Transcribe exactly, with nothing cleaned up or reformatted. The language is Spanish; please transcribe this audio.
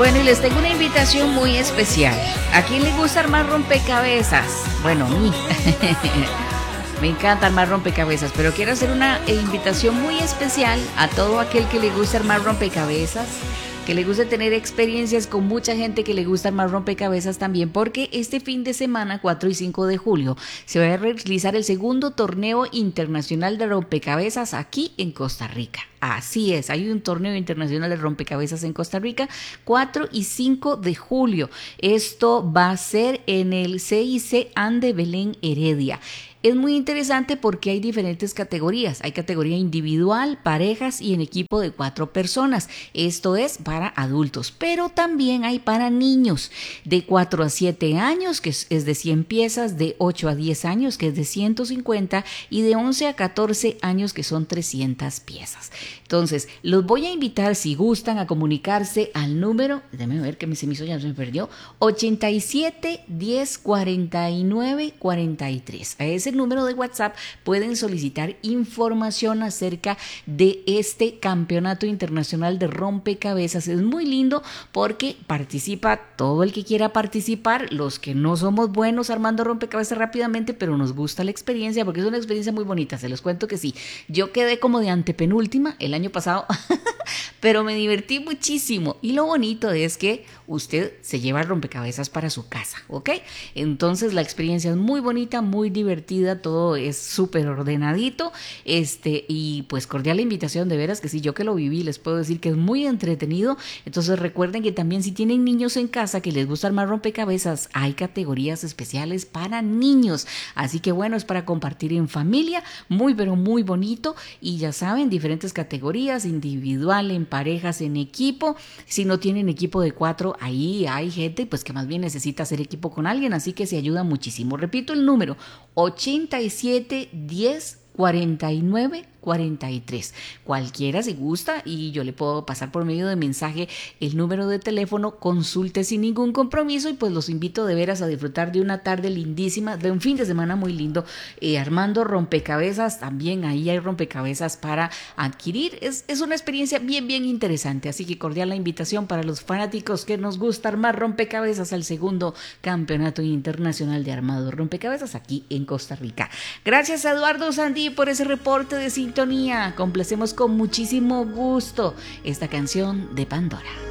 Bueno, y les tengo una invitación muy especial. ¿A quién le gusta armar rompecabezas? Bueno, a mí. Me encanta armar rompecabezas, pero quiero hacer una invitación muy especial a todo aquel que le gusta armar rompecabezas, que le gusta tener experiencias con mucha gente que le gusta armar rompecabezas también, porque este fin de semana, cuatro y cinco de julio, se va a realizar el segundo torneo internacional de rompecabezas aquí en Costa Rica. Así es, hay un torneo internacional de rompecabezas en Costa Rica, cuatro y cinco de julio. Esto va a ser en el C I C Ande Belén Heredia. Es muy interesante porque hay diferentes categorías. Hay categoría individual, parejas y en equipo de cuatro personas. Esto es para adultos, pero también hay para niños de cuatro a siete años, que es de cien piezas, de ocho a diez años, que es de ciento cincuenta, y de once a catorce años, que son trescientas piezas. Entonces, los voy a invitar, si gustan, a comunicarse al número, déjenme ver que se me hizo, ya se me perdió, ochenta y siete, diez, cuarenta y nueve, cuarenta y tres. A ese número de WhatsApp pueden solicitar información acerca de este campeonato internacional de rompecabezas. Es muy lindo porque participa todo el que quiera participar, los que no somos buenos armando rompecabezas rápidamente, pero nos gusta la experiencia, porque es una experiencia muy bonita. Se los cuento que sí, yo quedé como de antepenúltima el año pasado, pero me divertí muchísimo, y lo bonito es que usted se lleva el rompecabezas para su casa, ¿ok? Entonces la experiencia es muy bonita, muy divertida, todo es súper ordenadito, este, y pues cordial la invitación, de veras que sí, yo que lo viví les puedo decir que es muy entretenido. Entonces recuerden que también si tienen niños en casa que les gusta armar rompecabezas, hay categorías especiales para niños, así que bueno, es para compartir en familia, muy pero muy bonito, y ya saben, diferentes categorías, individual, en parejas, en equipo. Si no tienen equipo de cuatro, ahí hay gente pues que más bien necesita hacer equipo con alguien, así que se ayuda muchísimo. Repito el número, ochenta y siete, diez, cuarenta y nueve, cuarenta y tres. Cualquiera si gusta, y yo le puedo pasar por medio de mensaje el número de teléfono, consulte sin ningún compromiso, y pues los invito de veras a disfrutar de una tarde lindísima, de un fin de semana muy lindo, eh, armando rompecabezas. También ahí hay rompecabezas para adquirir. Es, es una experiencia bien, bien interesante, así que cordial la invitación para los fanáticos que nos gusta armar rompecabezas al segundo campeonato internacional de armado de rompecabezas aquí en Costa Rica. Gracias a Eduardo Sandí por ese reporte de sintonía. Complacemos con muchísimo gusto esta canción de Pandora.